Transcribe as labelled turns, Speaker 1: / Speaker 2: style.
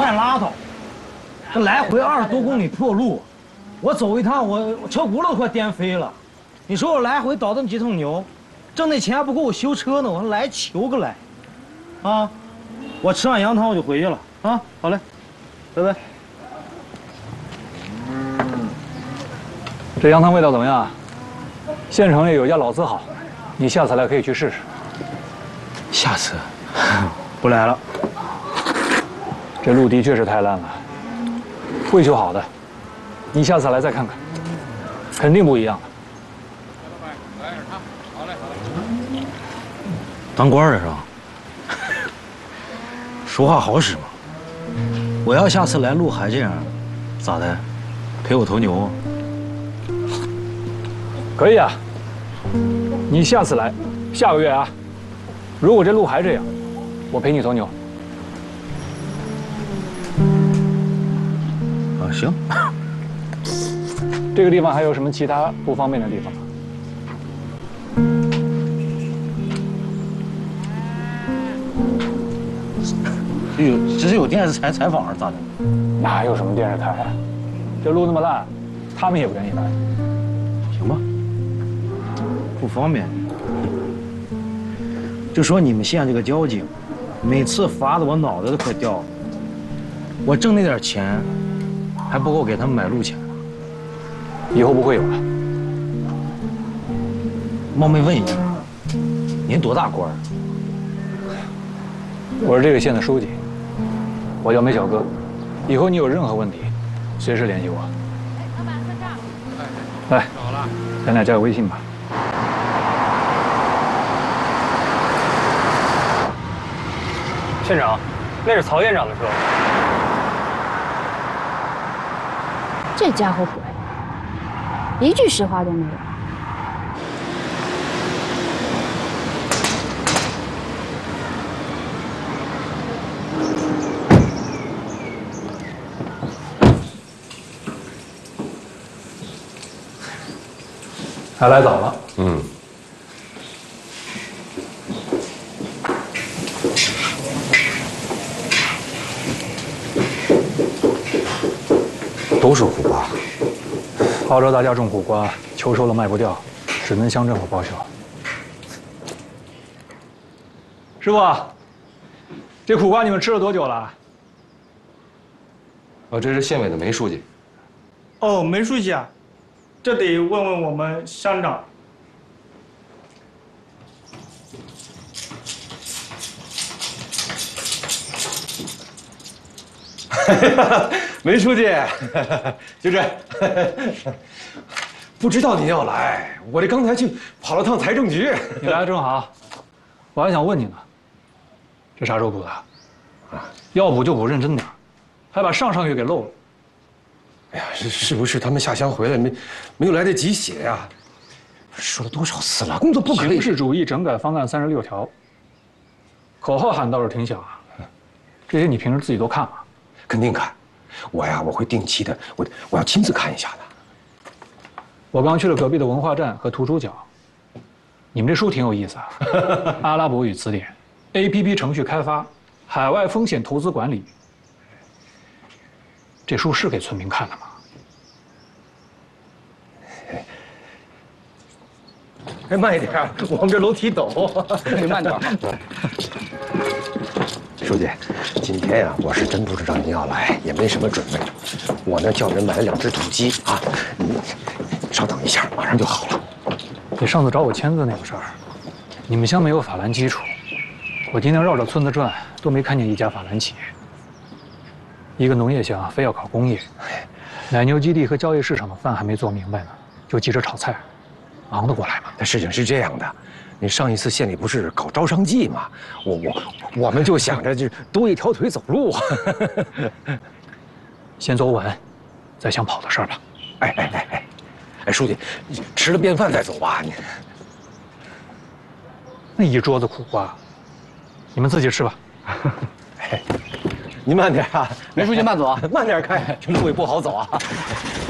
Speaker 1: 太拉倒。这来回20多公里破路，我走一趟，我车轱辘都快颠飞了。你说我来回倒这么几头牛，挣那钱还不够我修车呢，我还来求个来，啊！我吃完羊汤我就回去了啊！好嘞，拜拜。
Speaker 2: 这羊汤味道怎么样？县城里有家老字号，你下次来可以去试试。
Speaker 1: 下次不来了。
Speaker 2: 这路的确是太烂了，会修好的。你下次来再看看，肯定不一样的。
Speaker 1: 当官的是吧？说话好使嘛。我要下次来路还这样，咋的？陪我头牛啊？
Speaker 2: 可以啊。你下次来，下个月啊。如果这路还这样，我陪你头牛。
Speaker 1: 啊，行。
Speaker 2: 这个地方还有什么其他不方便的地方吗？
Speaker 1: 这是有电视台采访是咋的？
Speaker 2: 哪有什么电视台啊？这路那么烂，他们也不愿意来。
Speaker 1: 行吧，不方便。就说你们县这个交警，每次罚的我脑袋都快掉了。我挣那点钱，还不够给他们买路钱。
Speaker 2: 以后不会有了。
Speaker 1: 冒昧问一句，您多大官？
Speaker 2: 我是这个县的书记，我叫梅小哥。以后你有任何问题，随时联系我。
Speaker 3: 老板算账。
Speaker 2: 来，咱俩加个微信吧。
Speaker 4: 县长，那是曹院长的车。
Speaker 3: 这家伙鬼，一句实话都没有。
Speaker 2: 还来早了。
Speaker 5: 嗯。都是苦瓜。
Speaker 2: 号召大家种苦瓜，秋收了卖不掉，只能乡政府报销。师傅，这苦瓜你们吃了多久了？
Speaker 5: 哦，这是县委的梅书记。
Speaker 4: 哦，梅书记啊，这得问问我们乡长。
Speaker 5: 梅书记，就这。不知道您要来，我这刚才去跑了趟财政局。
Speaker 2: 你来的正好，我还想问你呢，这啥时候补的？啊，要补就补认真点，还把上月给漏了。
Speaker 5: 哎呀，是不是他们下乡回来没有来得及写呀？说了多少次了，工作不可以。
Speaker 2: 形式主义整改方案36条，口号喊倒是挺响啊。这些你平时自己都看吗？
Speaker 5: 肯定看，我会定期的，我要亲自看一下的。
Speaker 2: 我刚去了隔壁的文化站和图书角，你们这书挺有意思啊，阿拉伯语词典、APP 程序开发、海外风险投资管理，这书是给村民看的吗？
Speaker 5: 哎，慢一点，我们这楼梯陡。
Speaker 6: 你慢点。
Speaker 5: 书记，今天呀，我是真不知道您要来，也没什么准备。我呢叫人买了2只土鸡啊，你稍等一下，马上就好了。
Speaker 2: 你上次找我签字那个事儿，你们乡没有法兰基础，我今天绕着村子转，都没看见一家法兰企业。一个农业乡非要搞工业，奶牛基地和交易市场的饭还没做明白呢，就急着炒菜，忙得过来吗？
Speaker 5: 那事情是这样的。你上一次县里不是搞招商季吗？我们就想着就多一条腿走路。
Speaker 2: 先走稳，再想跑的事儿吧。
Speaker 5: 哎，书记，吃了便饭再走吧。你
Speaker 2: 那一桌子苦瓜，你们自己吃吧。
Speaker 5: 您慢点啊，
Speaker 6: 梅书记慢走啊，
Speaker 5: 慢点开，这路也不好走啊。